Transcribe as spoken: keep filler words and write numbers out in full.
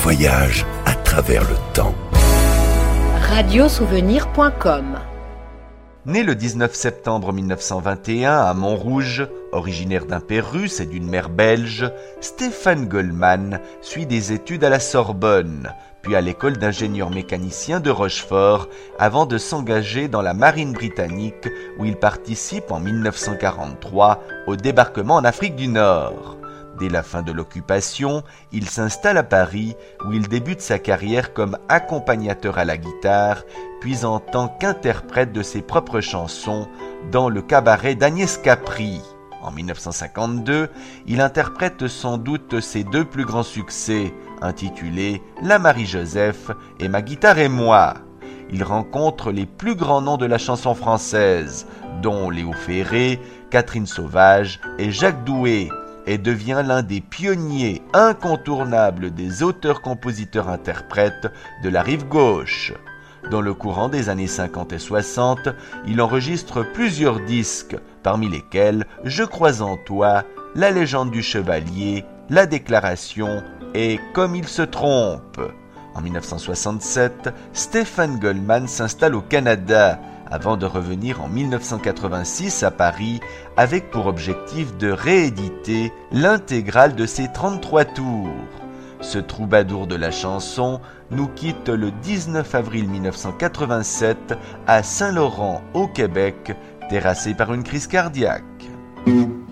voyage à travers le temps. radiosouvenir point com. Né le dix-neuf septembre mille neuf cent vingt et un à Montrouge, originaire d'un père russe et d'une mère belge, Stéphane Goldman suit des études à la Sorbonne, puis à l'école d'ingénieurs mécaniciens de Rochefort, avant de s'engager dans la marine britannique où il participe en mille neuf cent quarante-trois au débarquement en Afrique du Nord. Dès la fin de l'occupation, il s'installe à Paris où il débute sa carrière comme accompagnateur à la guitare, puis en tant qu'interprète de ses propres chansons dans le cabaret d'Agnès Capri. En mille neuf cent cinquante-deux, il interprète sans doute ses deux plus grands succès, intitulés « La Marie-Joseph » et « Ma guitare et moi ». Il rencontre les plus grands noms de la chanson française, dont Léo Ferré, Catherine Sauvage et Jacques Doué, et devient l'un des pionniers incontournables des auteurs-compositeurs-interprètes de la rive gauche. Dans le courant des années cinquante et soixante, il enregistre plusieurs disques, parmi lesquels « Je crois en toi », « La légende du chevalier », « La déclaration » et « Comme il se trompe ». En mille neuf cent soixante-sept, Stéphane Goldman s'installe au Canada, avant de revenir en mille neuf cent quatre-vingt-six à Paris, avec pour objectif de rééditer l'intégrale de ses trente-trois tours. Ce troubadour de la chanson nous quitte le dix-neuf avril mille neuf cent quatre-vingt-sept à Saint-Laurent, au Québec, terrassé par une crise cardiaque.